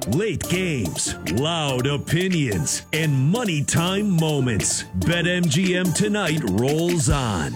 Late games, loud opinions, and money time moments. BetMGM tonight rolls on.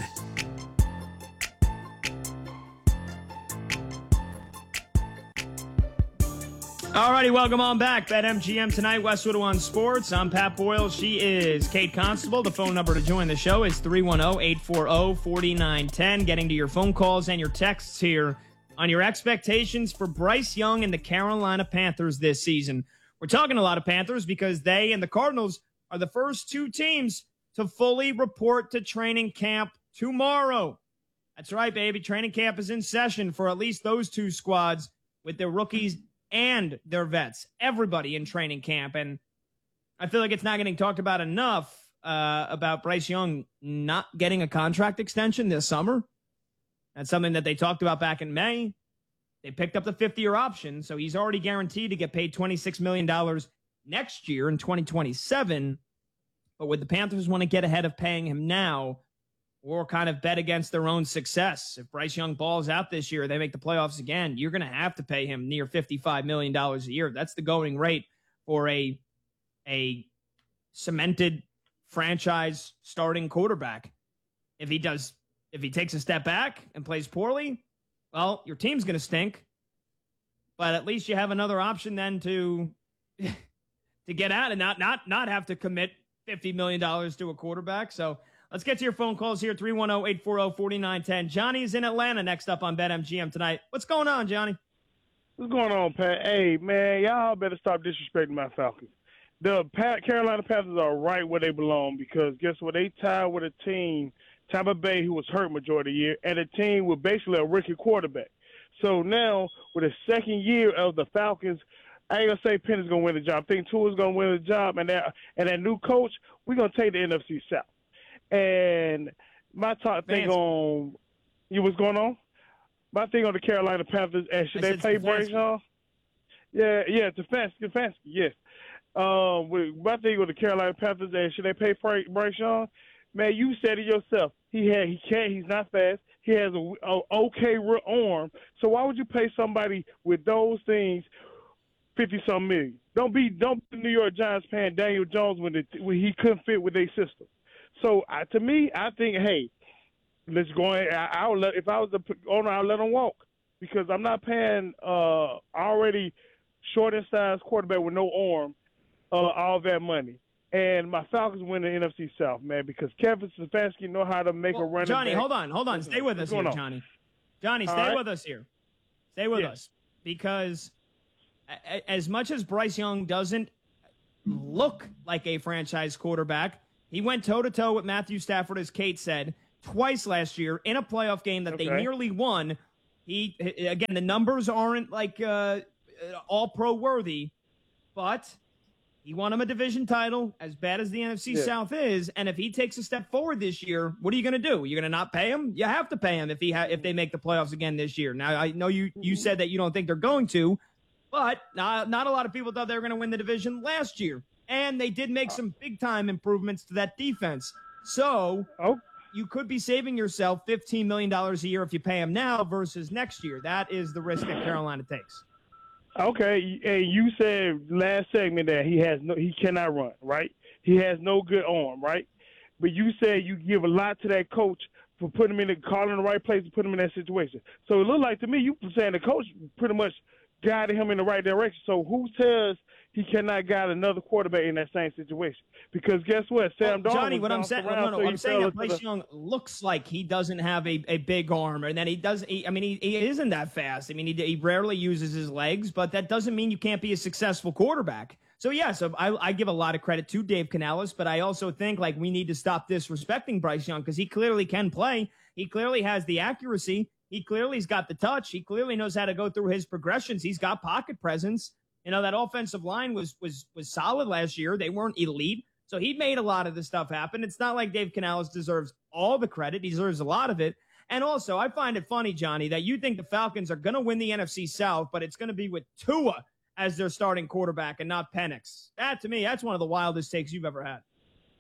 Alrighty, welcome on back. BetMGM tonight, Westwood One Sports. I'm Pat Boyle. She is Kate Constable. The phone number to join the show is 310-840-4910. Getting to your phone calls and your texts here on your expectations for Bryce Young and the Carolina Panthers this season. We're talking a lot of Panthers because they and the Cardinals are the first two teams to fully report to training camp tomorrow. That's right, baby. Training camp is in session for at least those two squads with their rookies and their vets, everybody in training camp. And I feel like it's not getting talked about enough about Bryce Young not getting a contract extension this summer. That's something that they talked about back in May. They picked up the 50-year option, so he's already guaranteed to get paid $26 million next year in 2027. But would the Panthers want to get ahead of paying him now or kind of bet against their own success? If Bryce Young balls out this year, they make the playoffs again, you're going to have to pay him near $55 million a year. That's the going rate for a cemented franchise starting quarterback. If he takes a step back and plays poorly, well, your team's going to stink. But at least you have another option then to get out and not have to commit $50 million to a quarterback. So let's get to your phone calls here, 310-840-4910. Johnny is in Atlanta next up on BetMGM tonight. What's going on, Johnny? What's going on, Pat? Hey, man, y'all better stop disrespecting my Falcons. The Carolina Panthers are right where they belong because guess what? They tied with a team, Tampa Bay, who was hurt majority of the year, and a team with basically a rookie quarterback. So now, with the second year of the Falcons, I ain't going to say Penn is going to win the job. I think Tua's going to win the job, and that new coach, we're going to take the NFC South. And my top thing on you, what's going on? My thing on the Carolina Panthers, and should they play Bryce Young? Yeah, Stefanski, yes. My thing with the Carolina Panthers, and should they pay Bryce Young? Man, you said it yourself. He's not fast. He has a okay rear arm. So why would you pay somebody with those things $50-some million? Don't be the New York Giants paying Daniel Jones when he couldn't fit with their system. So to me, I think, hey, let's go. If I was the owner, I'd let him walk because I'm not paying already short and size quarterback with no arm all that money. And my Falcons win the NFC South, man, because Kevin Stefanski know how to make a run. Johnny, hold on. Stay with us here, Johnny. Johnny, stay with us here. Stay with us. Because as much as Bryce Young doesn't look like a franchise quarterback, he went toe-to-toe with Matthew Stafford, as Kate said, twice last year in a playoff game that they nearly won. Again, the numbers aren't like all-pro worthy, but he won him a division title, as bad as the NFC South is. And if he takes a step forward this year, what are you going to do? You're going to not pay him? You have to pay him if they make the playoffs again this year. Now, I know you said that you don't think they're going to, but not a lot of people thought they were going to win the division last year. And they did make some big-time improvements to that defense. So you could be saving yourself $15 million a year if you pay him now versus next year. That is the risk that Carolina takes. Okay, and you said last segment that he cannot run, right? He has no good arm, right? But you said you give a lot to that coach for putting him calling the right place to put him in that situation. So it looked like to me you saying the coach pretty much guided him in the right direction. So who says he cannot guide another quarterback in that same situation? Because guess what? Sam Darnold. Johnny, what I'm saying, I'm saying that Bryce Young looks like he doesn't have a big arm, and that he isn't that fast. I mean, he rarely uses his legs, but that doesn't mean you can't be a successful quarterback. So I give a lot of credit to Dave Canales, but I also think like we need to stop disrespecting Bryce Young because he clearly can play. He clearly has the accuracy. He clearly's got the touch. He clearly knows how to go through his progressions. He's got pocket presence. You know, that offensive line was solid last year. They weren't elite. So he made a lot of the stuff happen. It's not like Dave Canales deserves all the credit. He deserves a lot of it. And also, I find it funny, Johnny, that you think the Falcons are going to win the NFC South, but it's going to be with Tua as their starting quarterback and not Penix. That, to me, that's one of the wildest takes you've ever had.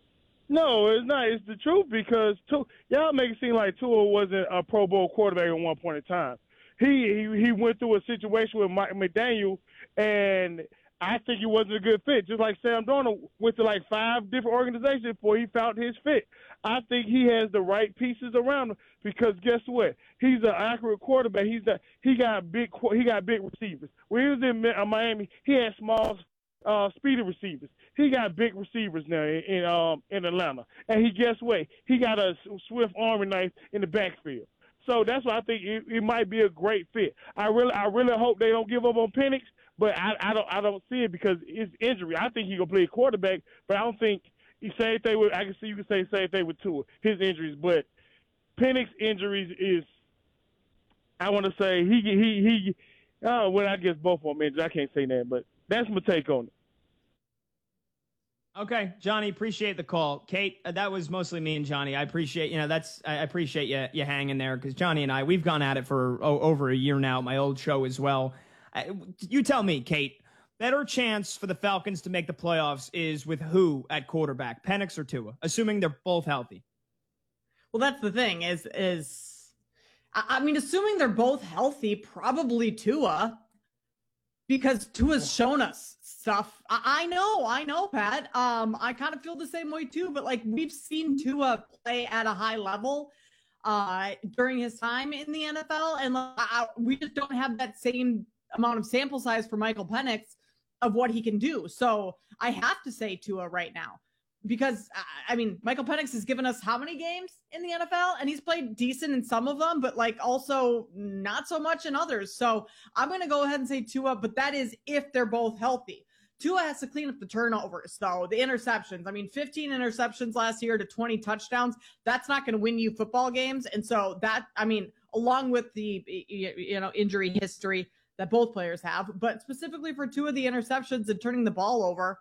No, it's not. It's the truth because y'all make it seem like Tua wasn't a Pro Bowl quarterback at one point in time. He went through a situation with Mike McDaniel, and I think it wasn't a good fit. Just like Sam Darnold went to like 5 different organizations before he found his fit. I think he has the right pieces around him because guess what? He's an accurate quarterback. He got big receivers. When he was in Miami, he had small, speedy receivers. He got big receivers now in Atlanta. And guess what? He got a swift army knife in the backfield. So that's why I think it might be a great fit. I really hope they don't give up on Penix. But I don't see it because it's injury. I think he gonna play quarterback, but I don't think same thing with. I can see you can say the same thing with Tua, his injuries. But Penix injuries is, I want to say he. Well, I guess both of them injured. I can't say that, but that's my take on it. Okay, Johnny, appreciate the call. Kate, that was mostly me and Johnny. I appreciate I appreciate you hanging there because Johnny and we've gone at it for over a year now. My old show as well. You tell me, Kate, better chance for the Falcons to make the playoffs is with who at quarterback, Penix or Tua, assuming they're both healthy? Well, that's the thing I mean, assuming they're both healthy, probably Tua, because Tua's shown us stuff. I know, Pat. I kind of feel the same way too, but like we've seen Tua play at a high level during his time in the NFL, and we just don't have that same amount of sample size for Michael Penix of what he can do. So I have to say Tua right now because, I mean, Michael Penix has given us how many games in the NFL? And he's played decent in some of them, but like also not so much in others. So I'm going to go ahead and say Tua, but that is if they're both healthy. Tua has to clean up the turnovers, though. The interceptions. I mean, 15 interceptions last year to 20 touchdowns. That's not going to win you football games. And so that, I mean, along with the, injury history that both players have, but specifically for Tua, the interceptions and turning the ball over,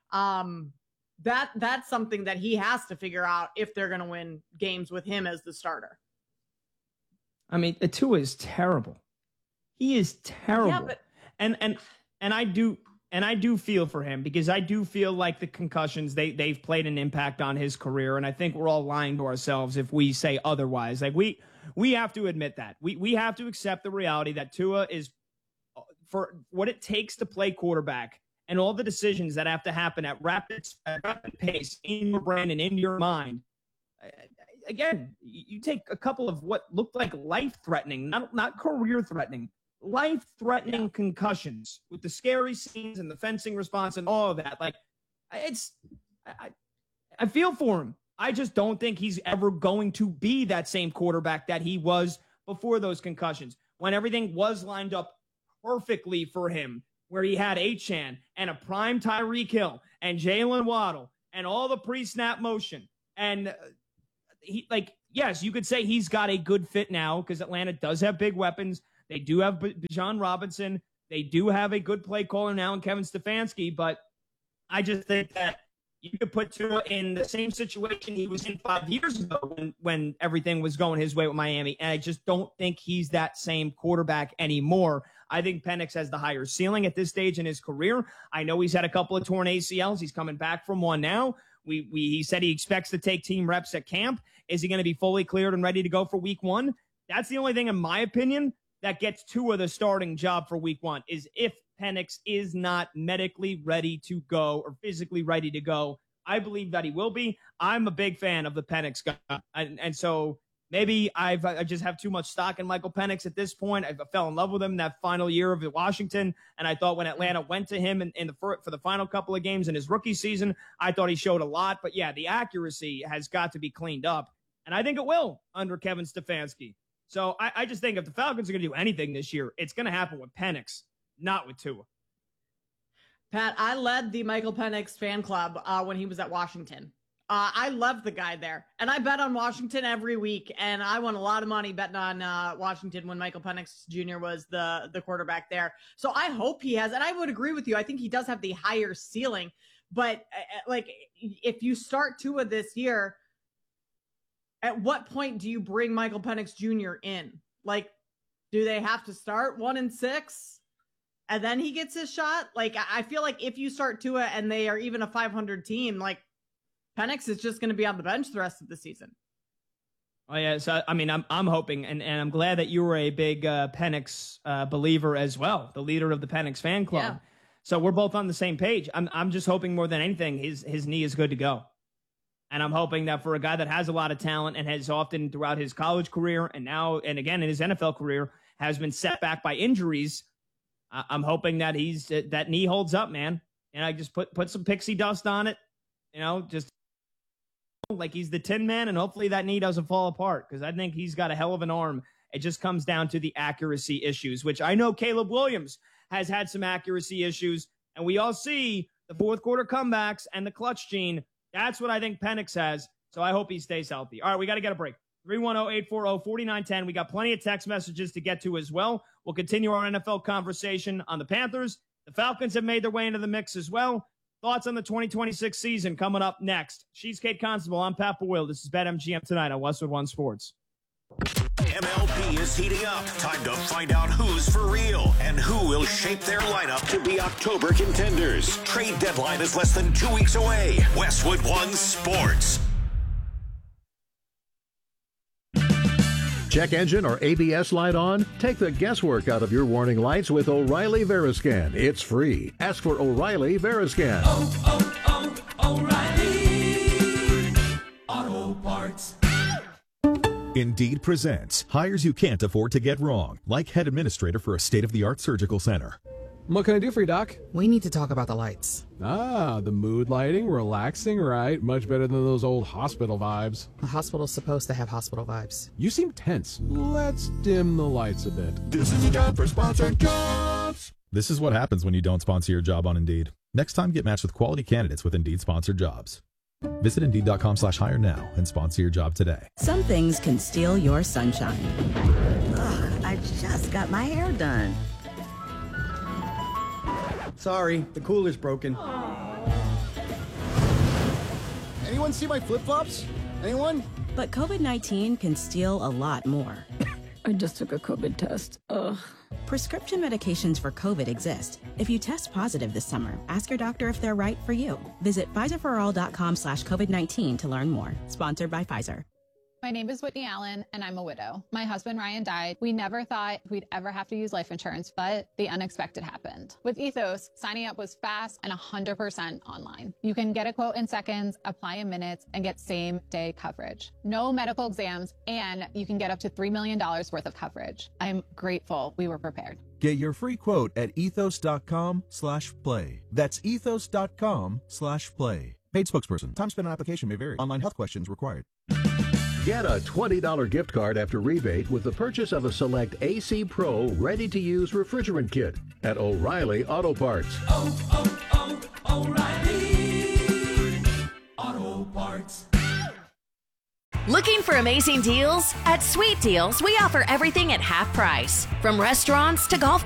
that's something that he has to figure out if they're going to win games with him as the starter. I mean, Tua is terrible. He is terrible. Yeah, but and I do feel for him because I do feel like the concussions they've played an impact on his career, and I think we're all lying to ourselves if we say otherwise. Like we have to admit that. We have to accept the reality that Tua is, for what it takes to play quarterback and all the decisions that have to happen at rapid pace in your brain and in your mind. Again, you take a couple of what looked like life-threatening, not career-threatening, life-threatening concussions with the scary scenes and the fencing response and all of that. Like, I feel for him. I just don't think he's ever going to be that same quarterback that he was before those concussions, when everything was lined up perfectly for him, where he had Achane and a prime Tyreek Hill and Jalen Waddle and all the pre-snap motion. And yes, you could say he's got a good fit now because Atlanta does have big weapons. They do have Bijan Robinson. They do have a good play caller now in Kevin Stefanski, but I just think that you could put Tua in the same situation he was in 5 years ago when everything was going his way with Miami, and I just don't think he's that same quarterback anymore. I think Penix has the higher ceiling at this stage in his career. I know he's had a couple of torn ACLs. He's coming back from one now. He said he expects to take team reps at camp. Is he going to be fully cleared and ready to go for week 1? That's the only thing, in my opinion, that gets Tua the starting job for week 1, is if Penix is not medically ready to go or physically ready to go. I believe that he will be. I'm a big fan of the Penix guy. And so maybe I just have too much stock in Michael Penix at this point. I fell in love with him that final year of Washington. And I thought when Atlanta went to him for the final couple of games in his rookie season, I thought he showed a lot. But yeah, the accuracy has got to be cleaned up. And I think it will under Kevin Stefanski. So I just think if the Falcons are going to do anything this year, it's going to happen with Penix, not with Tua. Pat, I led the Michael Penix fan club when he was at Washington. I loved the guy there. And I bet on Washington every week. And I won a lot of money betting on Washington when Michael Penix Jr. was the quarterback there. So I hope he has. And I would agree with you. I think he does have the higher ceiling. But if you start Tua this year, at what point do you bring Michael Penix Jr. in? Like, do they have to start 1-6? And then he gets his shot? Like, I feel like if you start Tua and they are even a 500 team, like, Penix is just going to be on the bench the rest of the season. Oh, yeah. So, I mean, I'm hoping, and I'm glad that you were a big Penix believer as well, the leader of the Penix fan club. So we're both on the same page. I'm just hoping more than anything his knee is good to go. And I'm hoping that for a guy that has a lot of talent and has often throughout his college career and now and again in his NFL career has been set back by injuries, I'm hoping that that knee holds up, man. And I just put some pixie dust on it, just like he's the Tin Man, and hopefully that knee doesn't fall apart because I think he's got a hell of an arm. It just comes down to the accuracy issues, which I know Caleb Williams has had some accuracy issues, and we all see the fourth quarter comebacks and the clutch gene. That's what I think Penix has, so I hope he stays healthy. All right, we got to get a break. 310-840-4910. We got plenty of text messages to get to as well. We'll continue our NFL conversation on the Panthers. The Falcons have made their way into the mix as well. Thoughts on the 2026 season coming up next. She's Kate Constable. I'm Pat Boyle. This is BetMGM tonight on Westwood One Sports. MLB is heating up. Time to find out who's for real and who will shape their lineup to be October contenders. Trade deadline is less than 2 weeks away. Westwood One Sports. Check engine or ABS light on? Take the guesswork out of your warning lights with O'Reilly Veriscan. It's free. Ask for O'Reilly Veriscan. O'Reilly Auto Parts. Indeed presents hires you can't afford to get wrong, like head administrator for a state-of-the-art surgical center. What can I do for you, Doc? We need to talk about the lights. Ah, the mood lighting, relaxing, right? Much better than those old hospital vibes. A hospital's supposed to have hospital vibes. You seem tense. Let's dim the lights a bit. This is a job for sponsored jobs. This is what happens when you don't sponsor your job on Indeed. Next time, get matched with quality candidates with Indeed sponsored jobs. Visit Indeed.com/hire now and sponsor your job today. Some things can steal your sunshine. Ugh, I just got my hair done. Sorry, the cooler's broken. Anyone see my flip-flops? Anyone? But COVID-19 can steal a lot more. I just took a COVID test. Ugh. Prescription medications for COVID exist. If you test positive this summer, ask your doctor if they're right for you. Visit PfizerForAll.com/COVID-19 to learn more. Sponsored by Pfizer. My name is Whitney Allen, and I'm a widow. My husband, Ryan, died. We never thought we'd ever have to use life insurance, but the unexpected happened. With Ethos, signing up was fast and 100% online. You can get a quote in seconds, apply in minutes, and get same-day coverage. No medical exams, and you can get up to $3 million worth of coverage. I'm grateful we were prepared. Get your free quote at ethos.com/play. That's ethos.com/play. Paid spokesperson. Time spent on application may vary. Online health questions required. Get a $20 gift card after rebate with the purchase of a select AC Pro ready-to-use refrigerant kit at O'Reilly Auto Parts. O'Reilly Auto Parts. Looking for amazing deals? At Sweet Deals, we offer everything at half price. From restaurants to golf